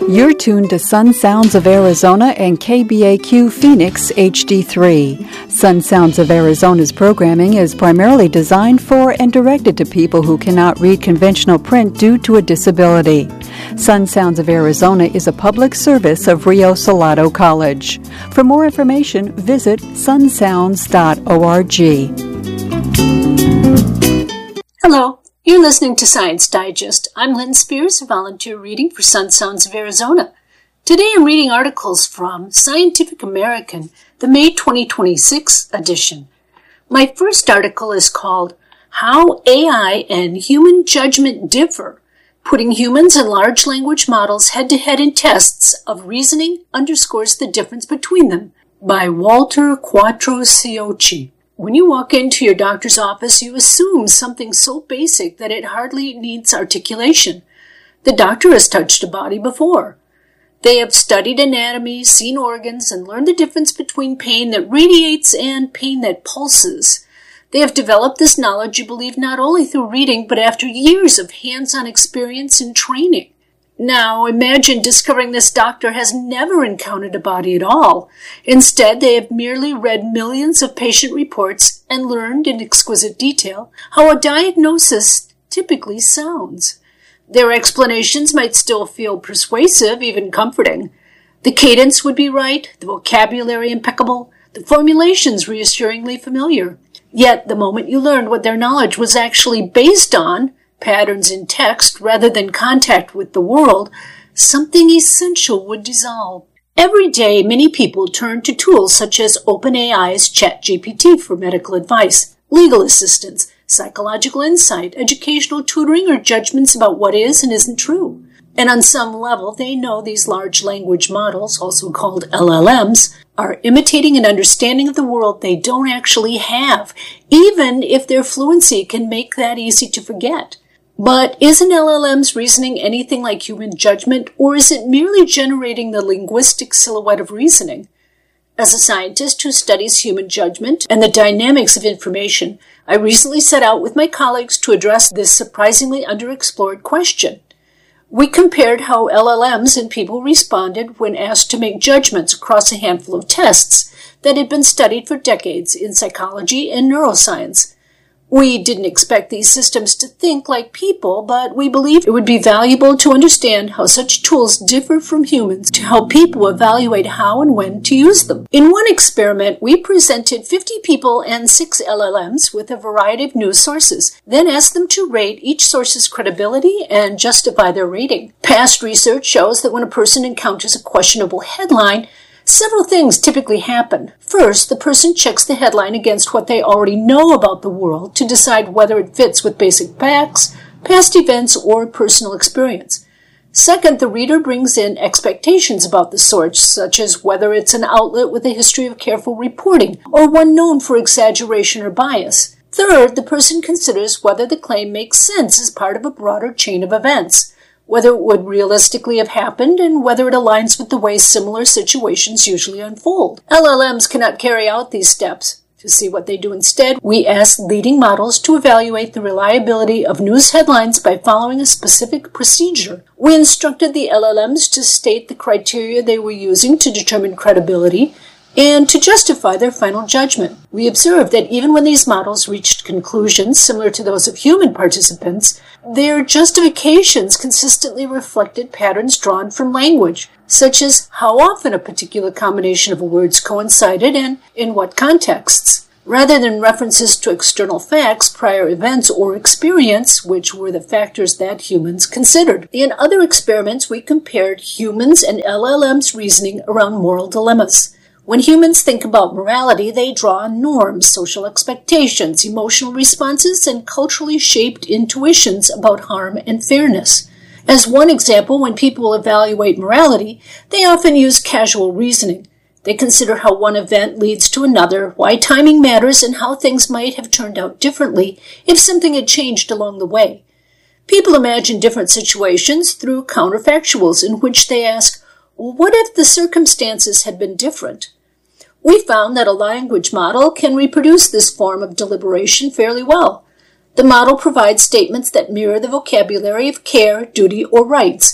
You're tuned to Sun Sounds of Arizona and KBAQ Phoenix HD3. Sun Sounds of Arizona's programming is primarily designed for and directed to people who cannot read conventional print due to a disability. Sun Sounds of Arizona is a public service of Rio Salado College. For more information, visit sunsounds.org. Hello. You're listening to Science Digest. I'm Lynn Spears, volunteer reading for Sun Sounds of Arizona. Today I'm reading articles from Scientific American, the May 2026 edition. My first article is called How AI and Human Judgment Differ, Putting Humans and Large Language Models Head-to-Head in Tests of Reasoning Underscores the Difference Between Them, by Walter Quattrociocci. When you walk into your doctor's office, you assume something so basic that it hardly needs articulation. The doctor has touched a body before. They have studied anatomy, seen organs, and learned the difference between pain that radiates and pain that pulses. They have developed this knowledge, you believe, not only through reading, but after years of hands-on experience and training. Now, imagine discovering this doctor has never encountered a body at all. Instead, they have merely read millions of patient reports and learned in exquisite detail how a diagnosis typically sounds. Their explanations might still feel persuasive, even comforting. The cadence would be right, the vocabulary impeccable, the formulations reassuringly familiar. Yet, the moment you learned what their knowledge was actually based on, patterns in text rather than contact with the world, something essential would dissolve. Every day, many people turn to tools such as OpenAI's ChatGPT for medical advice, legal assistance, psychological insight, educational tutoring, or judgments about what is and isn't true. And on some level, they know these large language models, also called LLMs, are imitating an understanding of the world they don't actually have, even if their fluency can make that easy to forget. But is an LLM's reasoning anything like human judgment, or is it merely generating the linguistic silhouette of reasoning? As a scientist who studies human judgment and the dynamics of information, I recently set out with my colleagues to address this surprisingly underexplored question. We compared how LLMs and people responded when asked to make judgments across a handful of tests that had been studied for decades in psychology and neuroscience. We didn't expect these systems to think like people, but we believed it would be valuable to understand how such tools differ from humans to help people evaluate how and when to use them. In one experiment, we presented 50 people and 6 LLMs with a variety of news sources, then asked them to rate each source's credibility and justify their rating. Past research shows that when a person encounters a questionable headline, several things typically happen. First, the person checks the headline against what they already know about the world to decide whether it fits with basic facts, past events, or personal experience. Second, the reader brings in expectations about the source, such as whether it's an outlet with a history of careful reporting, or one known for exaggeration or bias. Third, the person considers whether the claim makes sense as part of a broader chain of events, whether it would realistically have happened, and whether it aligns with the way similar situations usually unfold. LLMs cannot carry out these steps. To see what they do instead, we asked leading models to evaluate the reliability of news headlines by following a specific procedure. We instructed the LLMs to state the criteria they were using to determine credibility and to justify their final judgment. We observed that even when these models reached conclusions similar to those of human participants, their justifications consistently reflected patterns drawn from language, such as how often a particular combination of words coincided and in what contexts, rather than references to external facts, prior events, or experience, which were the factors that humans considered. In other experiments, we compared humans and LLMs' reasoning around moral dilemmas. When humans think about morality, they draw on norms, social expectations, emotional responses, and culturally shaped intuitions about harm and fairness. As one example, when people evaluate morality, they often use causal reasoning. They consider how one event leads to another, why timing matters, and how things might have turned out differently if something had changed along the way. People imagine different situations through counterfactuals in which they ask, what if the circumstances had been different? We found that a language model can reproduce this form of deliberation fairly well. The model provides statements that mirror the vocabulary of care, duty, or rights.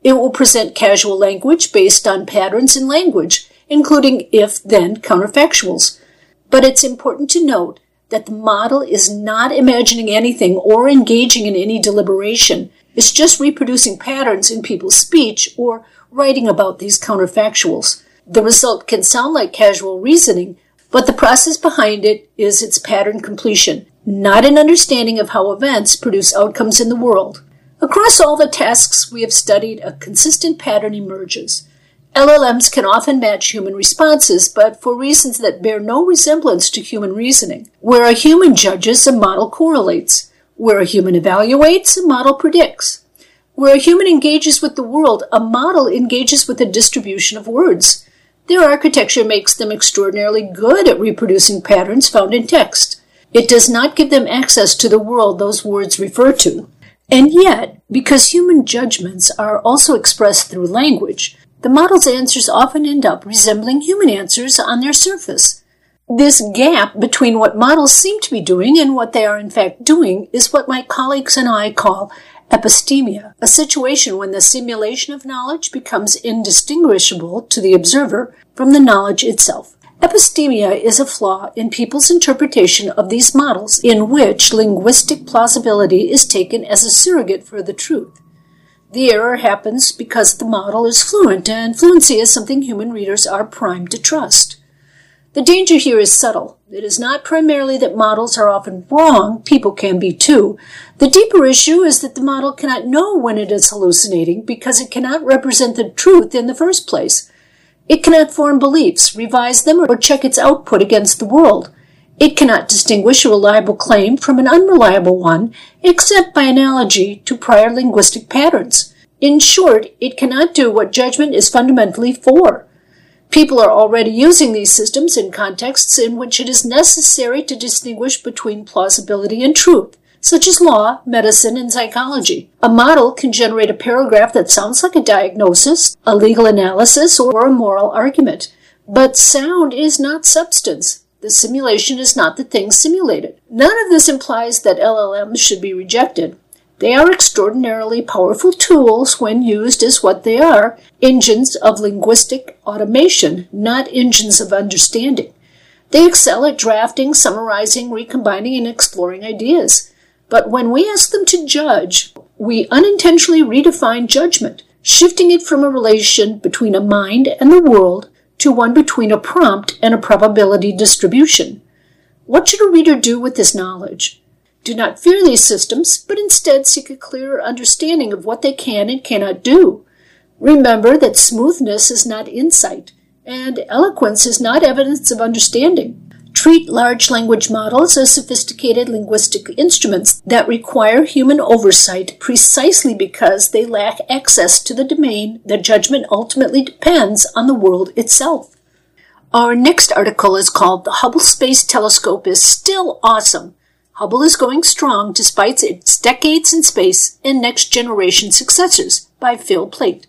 It will present casual language based on patterns in language, including if-then counterfactuals. But it's important to note that the model is not imagining anything or engaging in any deliberation. It's just reproducing patterns in people's speech or writing about these counterfactuals. The result can sound like casual reasoning, but the process behind it is its pattern completion, not an understanding of how events produce outcomes in the world. Across all the tasks we have studied, a consistent pattern emerges. LLMs can often match human responses, but for reasons that bear no resemblance to human reasoning. Where a human judges, a model correlates. Where a human evaluates, a model predicts. Where a human engages with the world, a model engages with a distribution of words. Their architecture makes them extraordinarily good at reproducing patterns found in text. It does not give them access to the world those words refer to. And yet, because human judgments are also expressed through language, the model's answers often end up resembling human answers on their surface. This gap between what models seem to be doing and what they are in fact doing is what my colleagues and I call epistemia, a situation when the simulation of knowledge becomes indistinguishable to the observer from the knowledge itself. Epistemia is a flaw in people's interpretation of these models in which linguistic plausibility is taken as a surrogate for the truth. The error happens because the model is fluent, and fluency is something human readers are primed to trust. The danger here is subtle. It is not primarily that models are often wrong, people can be too. The deeper issue is that the model cannot know when it is hallucinating because it cannot represent the truth in the first place. It cannot form beliefs, revise them, or check its output against the world. It cannot distinguish a reliable claim from an unreliable one, except by analogy to prior linguistic patterns. In short, it cannot do what judgment is fundamentally for. People are already using these systems in contexts in which it is necessary to distinguish between plausibility and truth, such as law, medicine, and psychology. A model can generate a paragraph that sounds like a diagnosis, a legal analysis, or a moral argument. But sound is not substance. The simulation is not the thing simulated. None of this implies that LLMs should be rejected. They are extraordinarily powerful tools when used as what they are, engines of linguistic automation, not engines of understanding. They excel at drafting, summarizing, recombining, and exploring ideas. But when we ask them to judge, we unintentionally redefine judgment, shifting it from a relation between a mind and the world to one between a prompt and a probability distribution. What should a reader do with this knowledge? Do not fear these systems, but instead seek a clearer understanding of what they can and cannot do. Remember that smoothness is not insight, and eloquence is not evidence of understanding. Treat large language models as sophisticated linguistic instruments that require human oversight precisely because they lack access to the domain that judgment ultimately depends on the world itself. Our next article is called "The Hubble Space Telescope is Still Awesome. Hubble is Going Strong Despite Its Decades in Space and Next Generation Successors" by Phil Plait.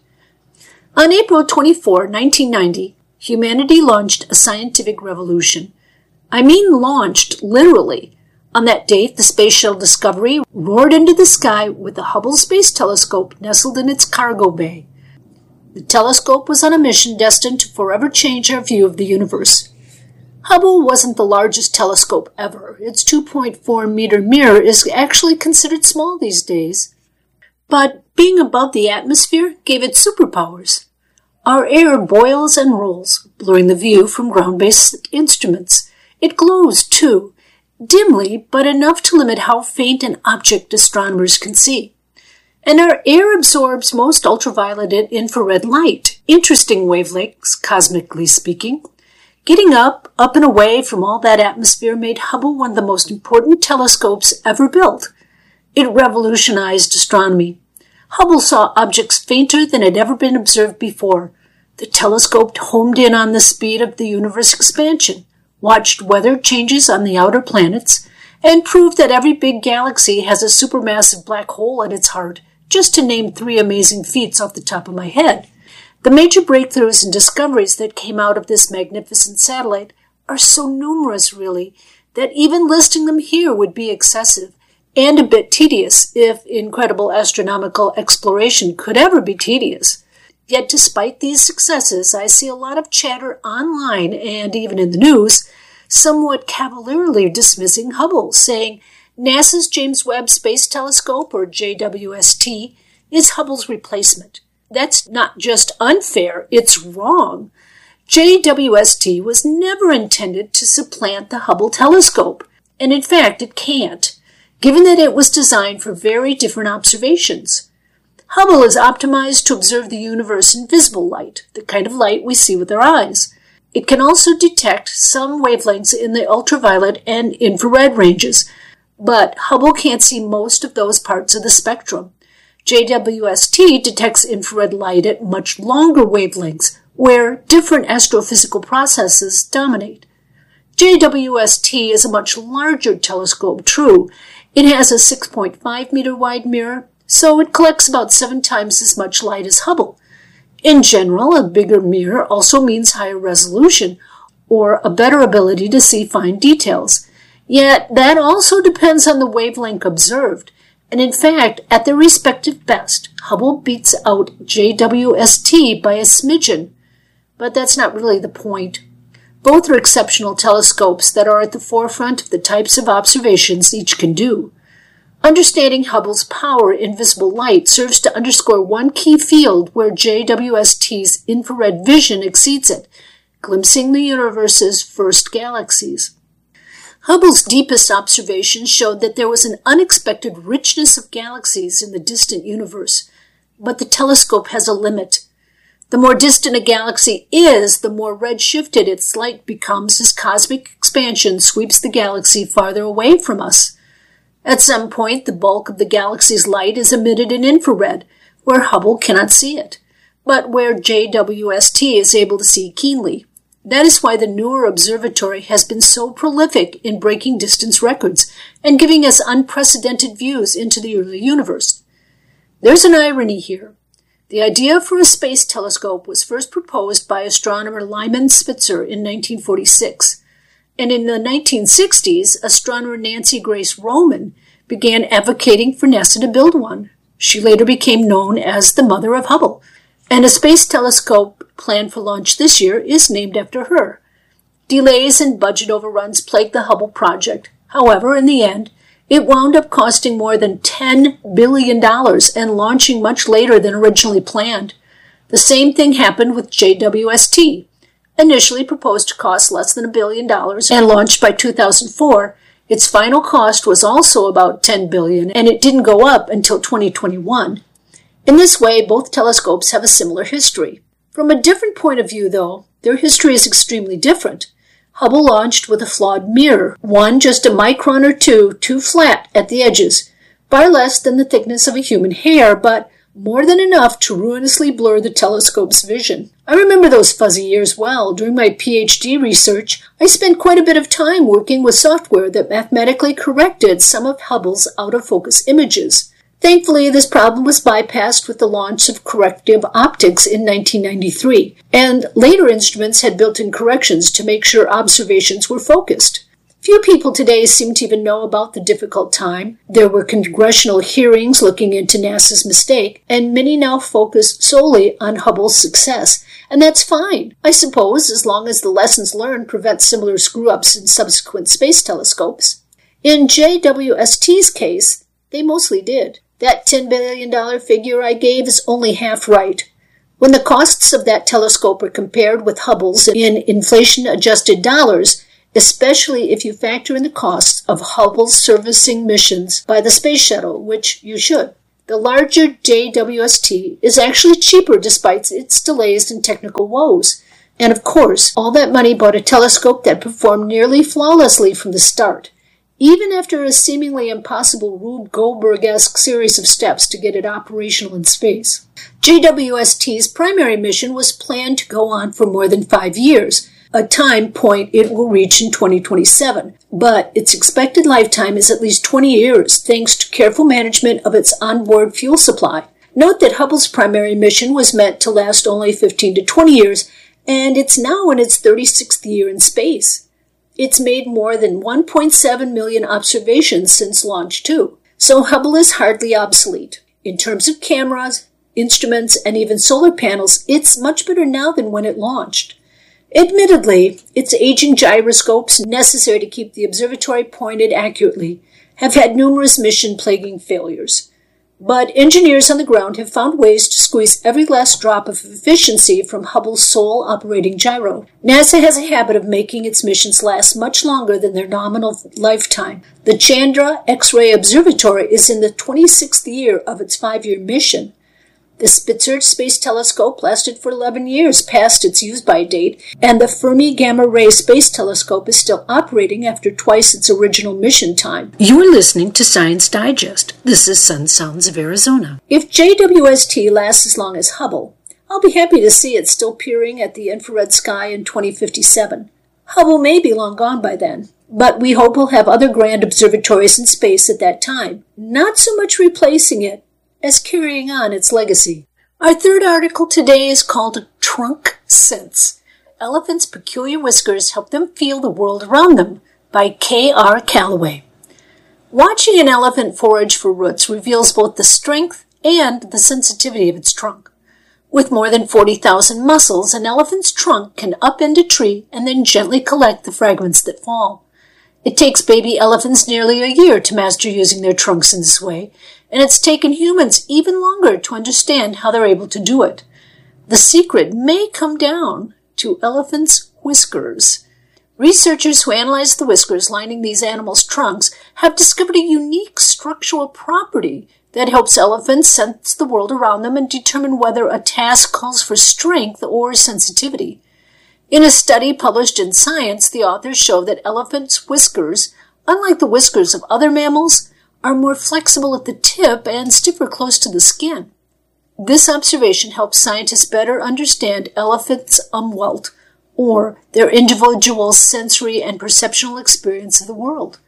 On April 24, 1990, humanity launched a scientific revolution. I mean launched, literally. On that date, the Space Shuttle Discovery roared into the sky with the Hubble Space Telescope nestled in its cargo bay. The telescope was on a mission destined to forever change our view of the universe. Hubble wasn't the largest telescope ever. Its 2.4-meter mirror is actually considered small these days. But being above the atmosphere gave it superpowers. Our air boils and rolls, blurring the view from ground-based instruments. It glows, too, dimly, but enough to limit how faint an object astronomers can see. And our air absorbs most ultraviolet and infrared light, interesting wavelengths, cosmically speaking. Getting up and away from all that atmosphere made Hubble one of the most important telescopes ever built. It revolutionized astronomy. Hubble saw objects fainter than had ever been observed before. The telescope homed in on the speed of the universe expansion, watched weather changes on the outer planets, and proved that every big galaxy has a supermassive black hole at its heart, just to name 3 amazing feats off the top of my head. The major breakthroughs and discoveries that came out of this magnificent satellite are so numerous, really, that even listing them here would be excessive, and a bit tedious, if incredible astronomical exploration could ever be tedious. Yet despite these successes, I see a lot of chatter online and even in the news, somewhat cavalierly dismissing Hubble, saying NASA's James Webb Space Telescope, or JWST, is Hubble's replacement. That's not just unfair, it's wrong. JWST was never intended to supplant the Hubble telescope, and in fact it can't, given that it was designed for very different observations. Hubble is optimized to observe the universe in visible light, the kind of light we see with our eyes. It can also detect some wavelengths in the ultraviolet and infrared ranges, but Hubble can't see most of those parts of the spectrum. JWST detects infrared light at much longer wavelengths, where different astrophysical processes dominate. JWST is a much larger telescope, true. It has a 6.5 meter wide mirror, so it collects about 7 times as much light as Hubble. In general, a bigger mirror also means higher resolution, or a better ability to see fine details. Yet that also depends on the wavelength observed, and in fact, at their respective best, Hubble beats out JWST by a smidgen. But that's not really the point. Both are exceptional telescopes that are at the forefront of the types of observations each can do. Understanding Hubble's power in visible light serves to underscore one key field where JWST's infrared vision exceeds it, glimpsing the universe's first galaxies. Hubble's deepest observations showed that there was an unexpected richness of galaxies in the distant universe, but the telescope has a limit. The more distant a galaxy is, the more redshifted its light becomes as cosmic expansion sweeps the galaxy farther away from us. At some point, the bulk of the galaxy's light is emitted in infrared, where Hubble cannot see it, but where JWST is able to see keenly. That is why the newer observatory has been so prolific in breaking distance records and giving us unprecedented views into the early universe. There's an irony here. The idea for a space telescope was first proposed by astronomer Lyman Spitzer in 1946. And in the 1960s, astronomer Nancy Grace Roman began advocating for NASA to build one. She later became known as the mother of Hubble, and a space telescope planned for launch this year is named after her. Delays and budget overruns plagued the Hubble project. However, in the end, it wound up costing more than $10 billion and launching much later than originally planned. The same thing happened with JWST. Initially proposed to cost less than $1 billion and launched by 2004, its final cost was also about $10 billion, and it didn't go up until 2021. In this way, both telescopes have a similar history. From a different point of view, though, their history is extremely different. Hubble launched with a flawed mirror, one just a micron or two too flat at the edges, far less than the thickness of a human hair, but more than enough to ruinously blur the telescope's vision. I remember those fuzzy years well. During my PhD research, I spent quite a bit of time working with software that mathematically corrected some of Hubble's out-of-focus images. Thankfully, this problem was bypassed with the launch of corrective optics in 1993, and later instruments had built-in corrections to make sure observations were focused. Few people today seem to even know about the difficult time. There were congressional hearings looking into NASA's mistake, and many now focus solely on Hubble's success. And that's fine, I suppose, as long as the lessons learned prevent similar screw-ups in subsequent space telescopes. In JWST's case, they mostly did. That $10 billion figure I gave is only half right. When the costs of that telescope are compared with Hubble's in inflation-adjusted dollars, especially if you factor in the costs of Hubble's servicing missions by the space shuttle, which you should. The larger JWST is actually cheaper despite its delays and technical woes. And of course, all that money bought a telescope that performed nearly flawlessly from the start, even after a seemingly impossible Rube Goldberg-esque series of steps to get it operational in space. JWST's primary mission was planned to go on for more than 5 years, a time point it will reach in 2027, but its expected lifetime is at least 20 years thanks to careful management of its onboard fuel supply. Note that Hubble's primary mission was meant to last only 15 to 20 years, and it's now in its 36th year in space. It's made more than 1.7 million observations since launch, too. so Hubble is hardly obsolete. In terms of cameras, instruments, and even solar panels, it's much better now than when it launched. Admittedly, its aging gyroscopes, necessary to keep the observatory pointed accurately, have had numerous mission-plaguing failures. But engineers on the ground have found ways to squeeze every last drop of efficiency from Hubble's sole operating gyro. NASA has a habit of making its missions last much longer than their nominal lifetime. The Chandra X-ray Observatory is in the 26th year of its 5-year mission. The Spitzer Space Telescope lasted for 11 years past its use-by date, and the Fermi Gamma Ray Space Telescope is still operating after twice its original mission time. You're listening to Science Digest. This is Sun Sounds of Arizona. If JWST lasts as long as Hubble, I'll be happy to see it still peering at the infrared sky in 2057. Hubble may be long gone by then, but we hope we'll have other grand observatories in space at that time, not so much replacing it as carrying on its legacy. Our third article today is called Trunk Sense. Elephants' Peculiar Whiskers Help Them Feel the World Around Them by K.R. Calloway. Watching an elephant forage for roots reveals both the strength and the sensitivity of its trunk. With more than 40,000 muscles, an elephant's trunk can upend a tree and then gently collect the fragments that fall. It takes baby elephants nearly a year to master using their trunks in this way, and it's taken humans even longer to understand how they're able to do it. The secret may come down to elephants' whiskers. Researchers who analyze the whiskers lining these animals' trunks have discovered a unique structural property that helps elephants sense the world around them and determine whether a task calls for strength or sensitivity. In a study published in Science, the authors show that elephants' whiskers, unlike the whiskers of other mammals, are more flexible at the tip and stiffer close to the skin. This observation helps scientists better understand elephants' umwelt, or their individual sensory and perceptual experience of the world.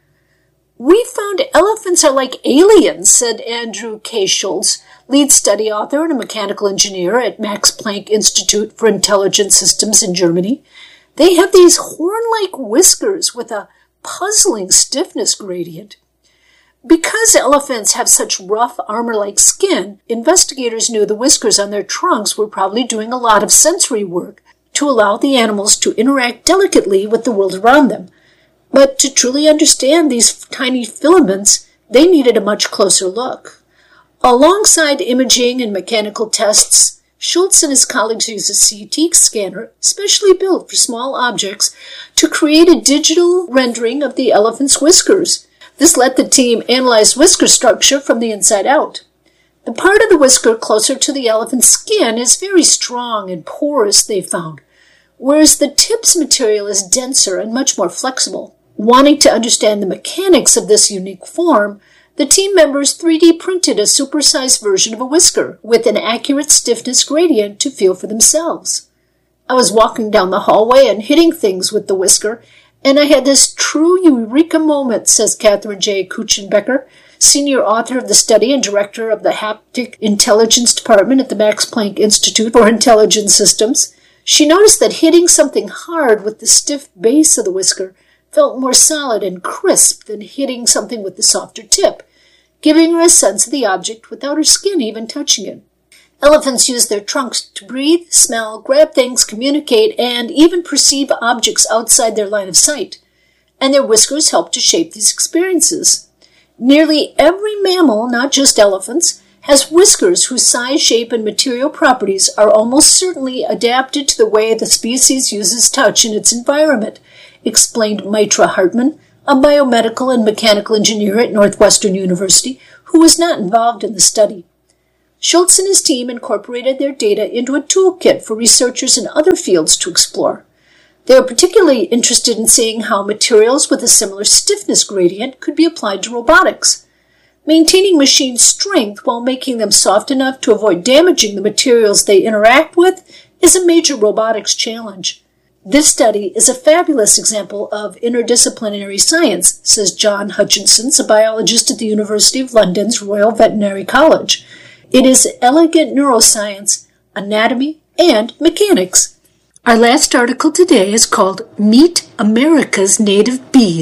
We found elephants are like aliens, said Andrew K. Schultz, lead study author and a mechanical engineer at Max Planck Institute for Intelligent Systems in Germany. They have these horn-like whiskers with a puzzling stiffness gradient. Because elephants have such rough armor-like skin, investigators knew the whiskers on their trunks were probably doing a lot of sensory work to allow the animals to interact delicately with the world around them. But to truly understand these tiny filaments, they needed a much closer look. Alongside imaging and mechanical tests, Schultz and his colleagues used a CT scanner, specially built for small objects, to create a digital rendering of the elephant's whiskers. This let the team analyze whisker structure from the inside out. The part of the whisker closer to the elephant's skin is very strong and porous, they found, whereas the tip's material is denser and much more flexible. Wanting to understand the mechanics of this unique form, the team members 3D printed a supersized version of a whisker with an accurate stiffness gradient to feel for themselves. I was walking down the hallway and hitting things with the whisker, and I had this true eureka moment, says Catherine J. Kuchenbecker, senior author of the study and director of the Haptic Intelligence Department at the Max Planck Institute for Intelligent Systems. She noticed that hitting something hard with the stiff base of the whisker felt more solid and crisp than hitting something with the softer tip, giving her a sense of the object without her skin even touching it. Elephants use their trunks to breathe, smell, grab things, communicate, and even perceive objects outside their line of sight, and their whiskers help to shape these experiences. Nearly every mammal, not just elephants, has whiskers whose size, shape, and material properties are almost certainly adapted to the way the species uses touch in its environment, explained Mitra Hartman, a biomedical and mechanical engineer at Northwestern University, who was not involved in the study. Schultz and his team incorporated their data into a toolkit for researchers in other fields to explore. They are particularly interested in seeing how materials with a similar stiffness gradient could be applied to robotics. Maintaining machine strength while making them soft enough to avoid damaging the materials they interact with is a major robotics challenge. This study is a fabulous example of interdisciplinary science, says John Hutchinson, a biologist at the University of London's Royal Veterinary College. It is elegant neuroscience, anatomy, and mechanics. Our last article today is called Meet America's Native Bees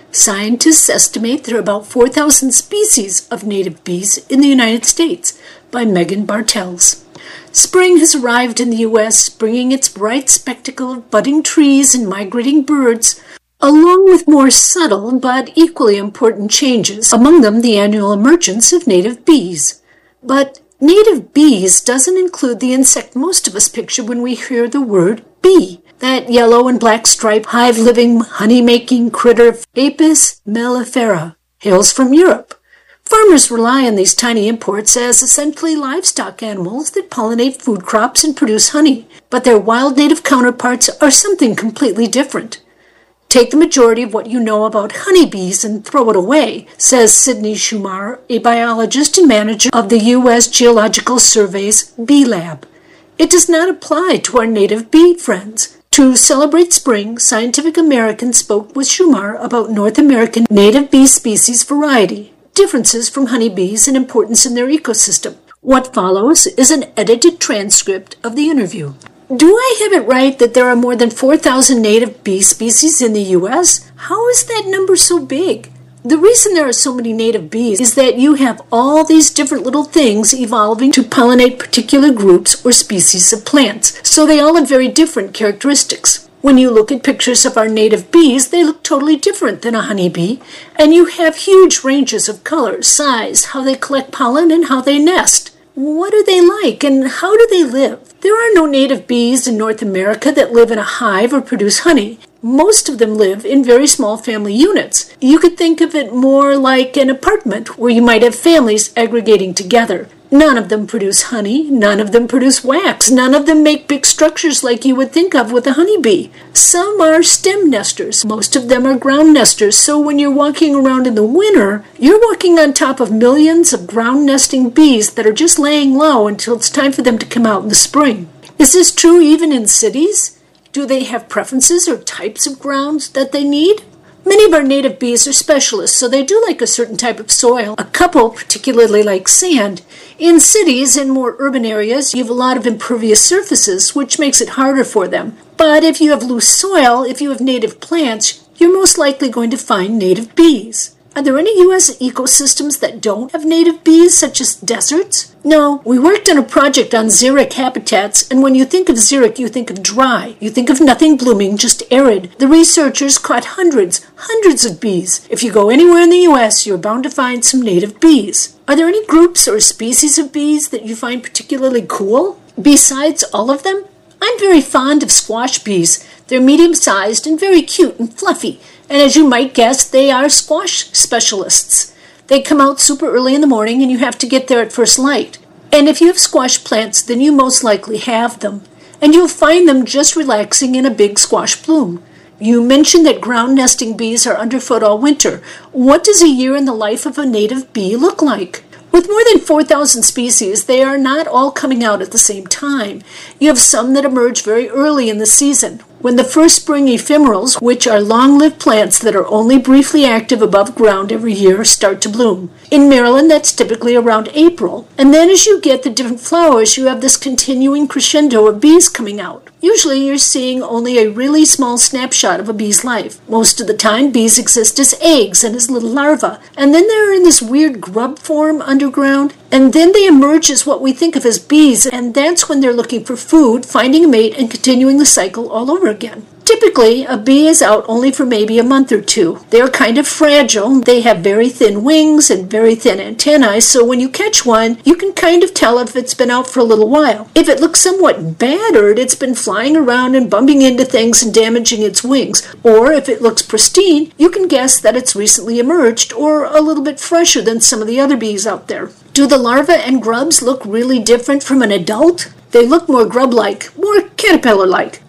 Scientists estimate there are about 4,000 species of native bees in the United States, by Megan Bartels. Spring has arrived in the U.S., bringing its bright spectacle of budding trees and migrating birds, along with more subtle but equally important changes, among them the annual emergence of native bees. But native bees doesn't include the insect most of us picture when we hear the word bee, that yellow and black striped hive-living, honey-making critter Apis mellifera, hails from Europe. Farmers rely on these tiny imports as essentially livestock animals that pollinate food crops and produce honey, but their wild native counterparts are something completely different. Take the majority of what you know about honeybees and throw it away, says Sidney Shumar, a biologist and manager of the U.S. Geological Survey's Bee Lab. It does not apply to our native bee friends. To celebrate spring, Scientific American spoke with Shumar about North American native bee species variety, differences from honeybees, and importance in their ecosystem. What follows is an edited transcript of the interview. Do I have it right that there are more than 4,000 native bee species in the U.S.? How is that number so big? The reason there are so many native bees is that you have all these different little things evolving to pollinate particular groups or species of plants, so they all have very different characteristics. When you look at pictures of our native bees, they look totally different than a honeybee, and you have huge ranges of color, size, how they collect pollen, and how they nest. What are they like, and how do they live? There are no native bees in North America that live in a hive or produce honey. Most of them live in very small family units. You could think of it more like an apartment where you might have families aggregating together. None of them produce honey, none of them produce wax, none of them make big structures like you would think of with a honeybee. Some are stem nesters, most of them are ground nesters, so when you're walking around in the winter, you're walking on top of millions of ground nesting bees that are just laying low until it's time for them to come out in the spring. Is this true even in cities? Do they have preferences or types of grounds that they need? Many of our native bees are specialists, so they do like a certain type of soil. A couple particularly like sand. In cities and more urban areas, you have a lot of impervious surfaces, which makes it harder for them. But if you have loose soil, if you have native plants, you're most likely going to find native bees. Are there any U.S. ecosystems that don't have native bees, such as deserts? No, we worked on a project on xeric habitats, and when you think of xeric, you think of dry. You think of nothing blooming, just arid. The researchers caught hundreds of bees. If you go anywhere in the U.S., you're bound to find some native bees. Are there any groups or species of bees that you find particularly cool? Besides all of them? I'm very fond of squash bees. They're medium-sized and very cute and fluffy. And as you might guess, they are squash specialists. They come out super early in the morning and you have to get there at first light. And if you have squash plants, then you most likely have them. And you'll find them just relaxing in a big squash bloom. You mentioned that ground nesting bees are underfoot all winter. What does a year in the life of a native bee look like? With more than 4,000 species, they are not all coming out at the same time. You have some that emerge very early in the season, when the first spring ephemerals, which are long-lived plants that are only briefly active above ground every year, start to bloom. In Maryland, that's typically around April. And then as you get the different flowers, you have this continuing crescendo of bees coming out. Usually you're seeing only a really small snapshot of a bee's life. Most of the time, bees exist as eggs and as little larvae, and then they're in this weird grub form underground, and then they emerge as what we think of as bees, and that's when they're looking for food, finding a mate, and continuing the cycle all over again. Typically, a bee is out only for maybe a month or two. They're kind of fragile. They have very thin wings and very thin antennae, so when you catch one, you can kind of tell if it's been out for a little while. If it looks somewhat battered, it's been flying around and bumping into things and damaging its wings. Or if it looks pristine, you can guess that it's recently emerged or a little bit fresher than some of the other bees out there. Do the larvae and grubs look really different from an adult? They look more grub-like, more caterpillar-like.